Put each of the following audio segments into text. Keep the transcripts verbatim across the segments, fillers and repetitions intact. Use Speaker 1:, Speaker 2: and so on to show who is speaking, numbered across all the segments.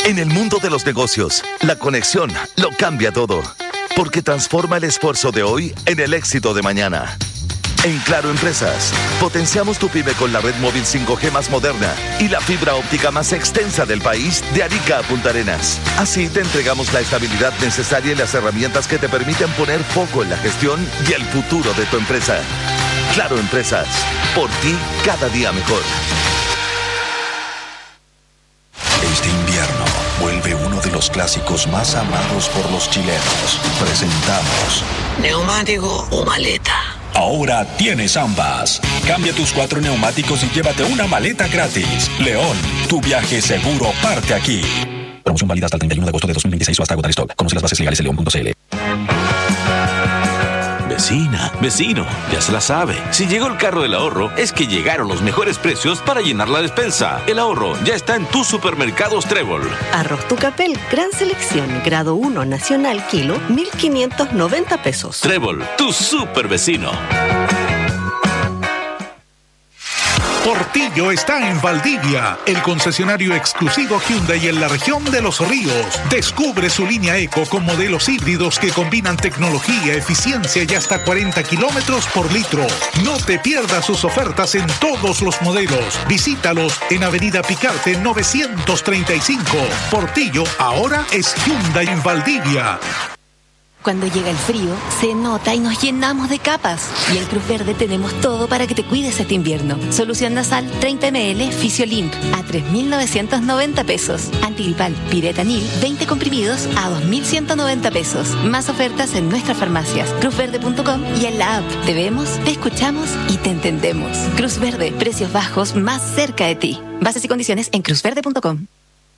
Speaker 1: En el mundo de los negocios, la conexión lo cambia todo, porque transforma el esfuerzo de hoy en el éxito de mañana. En Claro Empresas, potenciamos tu pyme con la red móvil cinco G más moderna y la fibra óptica más extensa del país, de Arica a Punta Arenas. Así te entregamos la estabilidad necesaria y las herramientas que te permiten poner foco en la gestión y el futuro de tu empresa. Claro Empresas, por ti cada día mejor.
Speaker 2: Este invierno vuelve uno de los clásicos más amados por los chilenos. Presentamos
Speaker 3: ¿neumático o maleta?
Speaker 2: Ahora tienes ambas. Cambia tus cuatro neumáticos y llévate una maleta gratis. León, tu viaje seguro parte aquí. Promoción válida hasta el treinta y uno de agosto de dos mil veintiséis o hasta agotar stock. Conoce las bases legales en león punto c l.
Speaker 4: Vecina, vecino, ya se la sabe. Si llegó el carro del ahorro, es que llegaron los mejores precios para llenar la despensa. El ahorro ya está en tus supermercados Trébol.
Speaker 5: Arroz Tucapel, gran selección, grado uno nacional, kilo, mil quinientos noventa pesos.
Speaker 4: Trébol, tu super vecino.
Speaker 6: Portillo está en Valdivia, el concesionario exclusivo Hyundai en la región de Los Ríos. Descubre su línea Eco con modelos híbridos que combinan tecnología, eficiencia y hasta cuarenta kilómetros por litro. No te pierdas sus ofertas en todos los modelos. Visítalos en Avenida Picarte novecientos treinta y cinco. Portillo ahora es Hyundai en Valdivia.
Speaker 7: Cuando llega el frío, se nota y nos llenamos de capas. Y en Cruz Verde tenemos todo para que te cuides este invierno. Solución nasal treinta mililitros Fisiolimp a tres mil novecientos noventa pesos. Antigripal Piretanil veinte comprimidos a dos mil ciento noventa pesos. Más ofertas en nuestras farmacias, cruz verde punto com y en la app. Te vemos, te escuchamos y te entendemos. Cruz Verde, precios bajos más cerca de ti. Bases y condiciones en cruz verde punto com.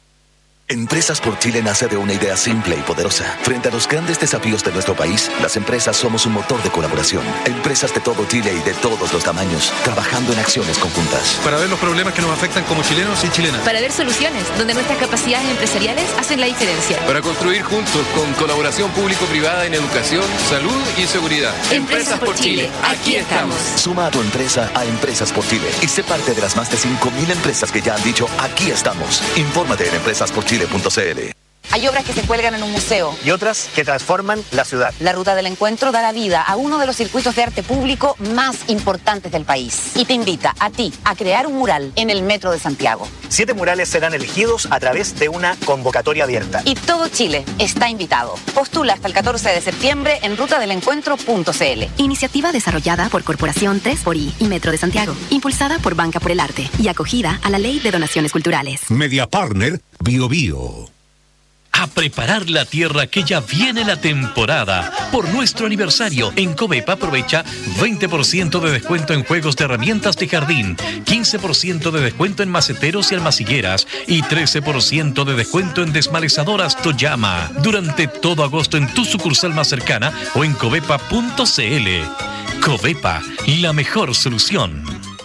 Speaker 1: Empresas por Chile nace de una idea simple y poderosa. Frente a los grandes desafíos de nuestro país, las empresas somos un motor de colaboración. Empresas de todo Chile y de todos los tamaños, trabajando en acciones conjuntas.
Speaker 8: Para ver los problemas que nos afectan como chilenos y chilenas.
Speaker 9: Para ver soluciones, donde nuestras capacidades empresariales hacen la diferencia.
Speaker 8: Para construir juntos con colaboración público-privada en educación, salud y seguridad.
Speaker 9: Empresas, Empresas por Chile, Chile. Aquí estamos.
Speaker 1: Suma a tu empresa a Empresas por Chile y sé parte de las más de cinco mil empresas que ya han dicho aquí estamos. Infórmate en empresas por chile punto c l.
Speaker 10: Hay obras que se cuelgan en un museo.
Speaker 11: Y otras que transforman la ciudad.
Speaker 10: La Ruta del Encuentro da la vida a uno de los circuitos de arte público más importantes del país. Y te invita a ti a crear un mural en el Metro de Santiago.
Speaker 11: Siete murales serán elegidos a través de una convocatoria abierta.
Speaker 10: Y todo Chile está invitado. Postula hasta el catorce de septiembre en ruta del encuentro punto c l.
Speaker 12: Iniciativa desarrollada por Corporación tres por I y Metro de Santiago. Impulsada por Banca por el Arte y acogida a la Ley de Donaciones Culturales.
Speaker 13: Media Partner Bio Bio.
Speaker 14: A preparar la tierra que ya viene la temporada. Por nuestro aniversario, en Covepa aprovecha veinte por ciento de descuento en juegos de herramientas de jardín, quince por ciento de descuento en maceteros y almacigueras y trece por ciento de descuento en desmalezadoras Toyama. Durante todo agosto en tu sucursal más cercana o en covepa punto c l. Covepa, la mejor solución.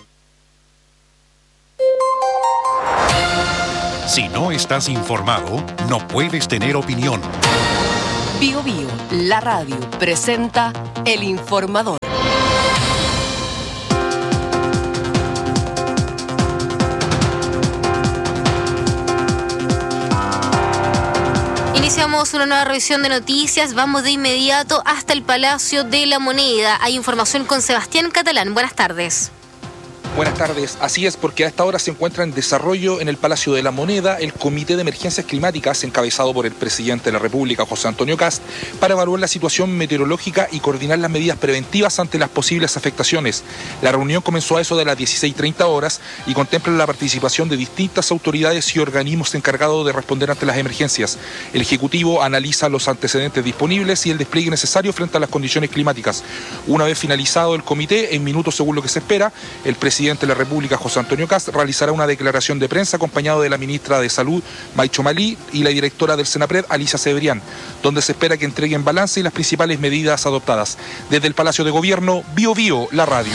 Speaker 13: Si no estás informado, no puedes tener opinión.
Speaker 15: Bio Bio, la radio, presenta El Informador.
Speaker 9: Iniciamos una nueva revisión de noticias. Vamos de inmediato hasta el Palacio de la Moneda. Hay información con Sebastián Catalán. Buenas tardes.
Speaker 16: Buenas tardes. Así es, porque a esta hora se encuentra en desarrollo en el Palacio de la Moneda el Comité de Emergencias Climáticas encabezado por el presidente de la República, José Antonio Kast, para evaluar la situación meteorológica y coordinar las medidas preventivas ante las posibles afectaciones. La reunión comenzó a eso de las dieciséis treinta horas y contempla la participación de distintas autoridades y organismos encargados de responder ante las emergencias. El Ejecutivo analiza los antecedentes disponibles y el despliegue necesario frente a las condiciones climáticas. Una vez finalizado el comité, en minutos según lo que se espera, el presidente de la República, José Antonio Kast, realizará una declaración de prensa acompañado de la ministra de Salud, Maicho Malí, y la directora del Senapred, Alicia Cebrián, donde se espera que entreguen balance y las principales medidas adoptadas. Desde el Palacio de Gobierno, Bio Bio, la radio.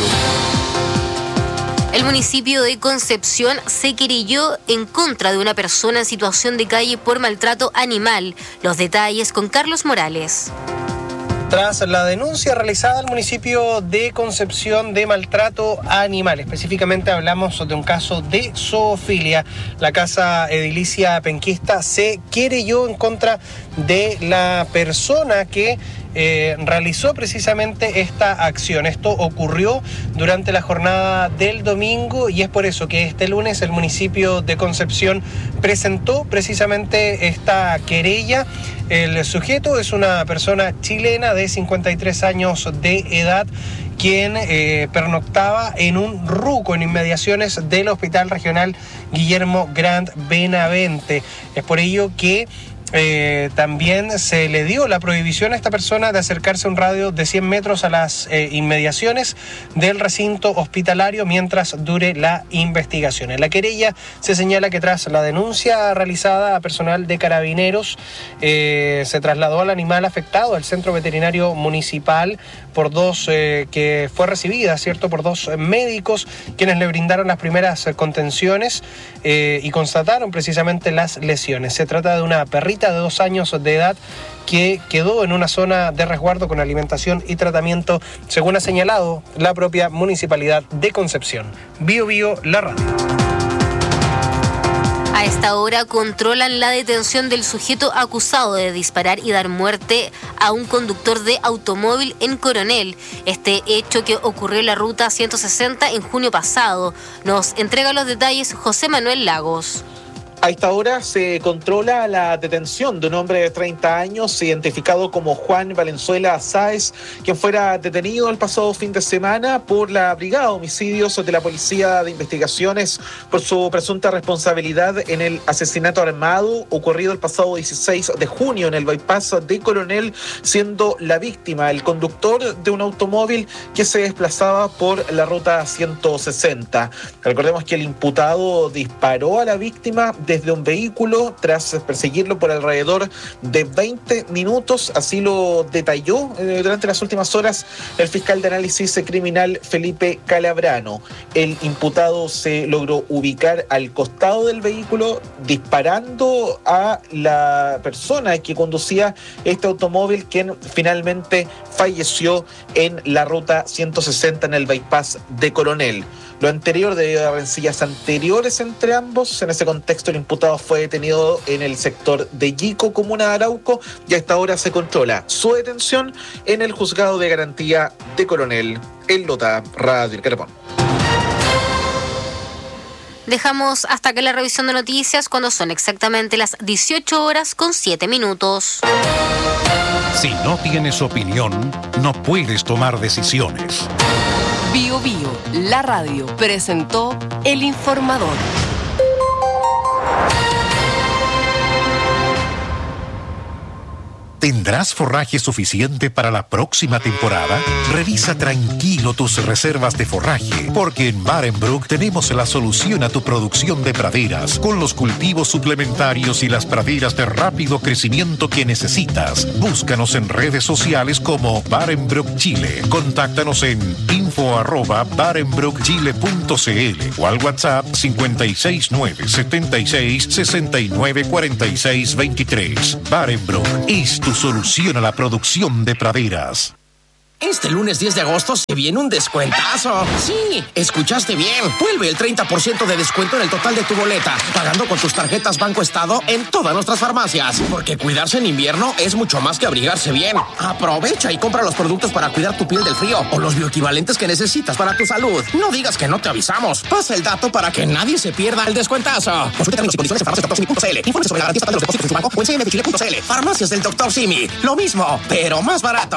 Speaker 9: El municipio de Concepción se querelló en contra de una persona en situación de calle por maltrato animal. Los detalles con Carlos Morales.
Speaker 17: tras la denuncia realizada al municipio de Concepción de maltrato animal. Específicamente hablamos de un caso de zoofilia. La Casa Edilicia Penquista se querelló en contra de la persona que Eh, realizó precisamente esta acción. Esto ocurrió durante la jornada del domingo y es por eso que este lunes el municipio de Concepción presentó precisamente esta querella. El sujeto es una persona chilena de cincuenta y tres años de edad, quien eh, pernoctaba en un ruco en inmediaciones del Hospital Regional Guillermo Grant Benavente. Es por ello que Eh, también se le dio la prohibición a esta persona de acercarse a un radio de cien metros a las eh, inmediaciones del recinto hospitalario mientras dure la investigación. En la querella se señala que tras la denuncia realizada a personal de Carabineros eh, se trasladó al animal afectado al centro veterinario municipal por dos eh, que fue recibida, ¿cierto?, por dos médicos quienes le brindaron las primeras contenciones eh, y constataron precisamente las lesiones. Se trata de una perrita de dos años de edad que quedó en una zona de resguardo con alimentación y tratamiento, según ha señalado la propia Municipalidad de Concepción. Bio Bio, la radio.
Speaker 9: A esta hora controlan la detención del sujeto acusado de disparar y dar muerte a un conductor de automóvil en Coronel. Este hecho que ocurrió en la ruta ciento sesenta en junio pasado. Nos entrega los detalles José Manuel Lagos.
Speaker 18: A esta hora se controla la detención de un hombre de treinta años identificado como Juan Valenzuela Sáez, quien fuera detenido el pasado fin de semana por la Brigada de Homicidios de la Policía de Investigaciones por su presunta responsabilidad en el asesinato armado ocurrido el pasado dieciséis de junio en el bypass de Coronel, siendo la víctima el conductor de un automóvil que se desplazaba por la ruta ciento sesenta. Recordemos que el imputado disparó a la víctima desde un vehículo tras perseguirlo por alrededor de veinte minutos, así lo detalló eh, durante las últimas horas el fiscal de análisis criminal Felipe Calabrano. El imputado se logró ubicar al costado del vehículo disparando a la persona que conducía este automóvil, quien finalmente falleció en la ruta ciento sesenta en el bypass de Coronel. Lo anterior debido a rencillas anteriores entre ambos. En ese contexto, el imputado fue detenido en el sector de Yico, comuna de Arauco, y a esta hora se controla su detención en el juzgado de garantía de Coronel, en Lota, Radio El Carapón.
Speaker 9: Dejamos hasta acá la revisión de noticias cuando son exactamente las dieciocho horas con siete minutos.
Speaker 13: Si no tienes opinión, no puedes tomar decisiones.
Speaker 15: Bio Bio, la radio, presentó El Informador.
Speaker 13: ¿Tendrás forraje suficiente para la próxima temporada? Revisa tranquilo tus reservas de forraje, porque en Barenbrook tenemos la solución a tu producción de praderas, con los cultivos suplementarios y las praderas de rápido crecimiento que necesitas. Búscanos en redes sociales como Barenbrook Chile. Contáctanos en info arroba barenbrook chile punto cl o al WhatsApp cinco seis nueve, siete seis, seis nueve, cuatro seis dos tres. Barenbrook es tu solución a la producción de praderas.
Speaker 19: Este lunes diez de agosto se viene un descuentazo. Sí, escuchaste bien. Vuelve el treinta por ciento de descuento en el total de tu boleta, pagando con tus tarjetas Banco Estado en todas nuestras farmacias. Porque cuidarse en invierno es mucho más que abrigarse bien. Aprovecha y compra los productos para cuidar tu piel del frío o los bioequivalentes que necesitas para tu salud. No digas que no te avisamos. Pasa el dato para que nadie se pierda el descuentazo. Consulta términos y condiciones en farmacias doctor simi punto c l. Informe sobre la garantía estatal de los depósitos en su banco o en c m f chile punto c l. Farmacias del doctor Simi. Lo mismo, pero más barato.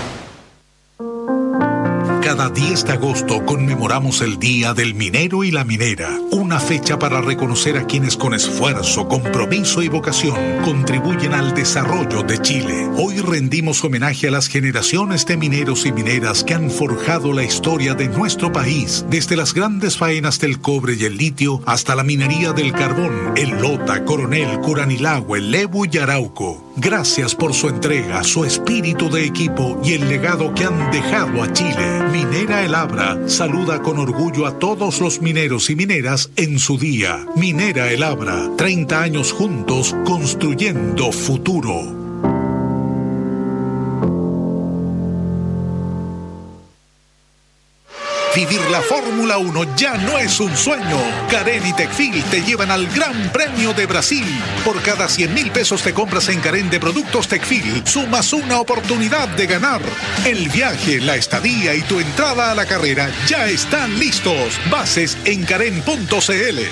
Speaker 6: Cada diez de agosto conmemoramos el Día del Minero y la Minera, una fecha para reconocer a quienes con esfuerzo, compromiso y vocación contribuyen al desarrollo de Chile. Hoy rendimos homenaje a las generaciones de mineros y mineras que han forjado la historia de nuestro país, desde las grandes faenas del cobre y el litio hasta la minería del carbón en Lota, Coronel, Curanilahue, Lebu y Arauco. Gracias por su entrega, su espíritu de equipo y el legado que han dejado a Chile. Minera El Abra saluda con orgullo a todos los mineros y mineras en su día. Minera El Abra, treinta años juntos construyendo futuro. Vivir la Fórmula uno ya no es un sueño. Carén y Tecfil te llevan al Gran Premio de Brasil. Por cada cien mil pesos te compras en Carén de productos Tecfil, sumas una oportunidad de ganar. El viaje, la estadía y tu entrada a la carrera ya están listos. Bases en carén punto c l.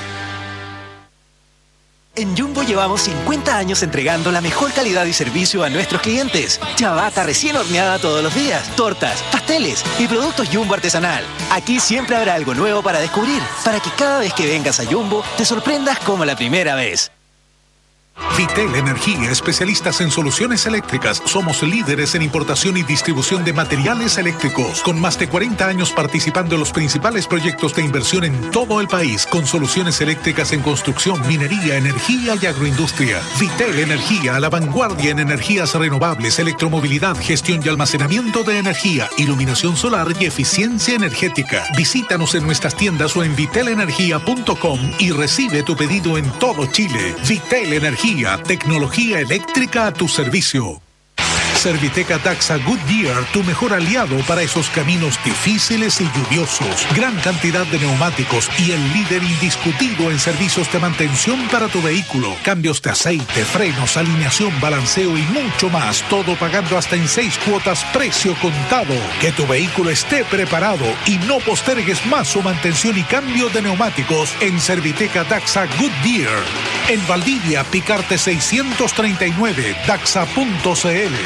Speaker 20: En Jumbo llevamos cincuenta años entregando la mejor calidad y servicio a nuestros clientes. Ciabatta recién horneada todos los días, tortas, pasteles y productos Jumbo artesanal. Aquí siempre habrá algo nuevo para descubrir, para que cada vez que vengas a Jumbo te sorprendas como la primera vez.
Speaker 6: Vitel Energía, especialistas en soluciones eléctricas. Somos líderes en importación y distribución de materiales eléctricos, con más de cuarenta años participando en los principales proyectos de inversión en todo el país, con soluciones eléctricas en construcción, minería, energía y agroindustria. Vitel Energía, a la vanguardia en energías renovables, electromovilidad, gestión y almacenamiento de energía, iluminación solar y eficiencia energética. Visítanos en nuestras tiendas o en vitel energía punto com y recibe tu pedido en todo Chile. Vitel Energía, tecnología eléctrica a tu servicio. Serviteca Daxa Goodyear, tu mejor aliado para esos caminos difíciles y lluviosos. Gran cantidad de neumáticos y el líder indiscutido en servicios de mantención para tu vehículo. Cambios de aceite, frenos, alineación, balanceo y mucho más. Todo pagando hasta en seis cuotas, precio contado. Que tu vehículo esté preparado y no postergues más su mantención y cambio de neumáticos en Serviteca Daxa Goodyear. En Valdivia, Picarte seiscientos treinta y nueve, daxa punto c l.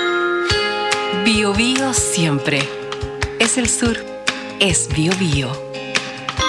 Speaker 15: Bio Bio siempre. Es el sur. Es Bio Bio.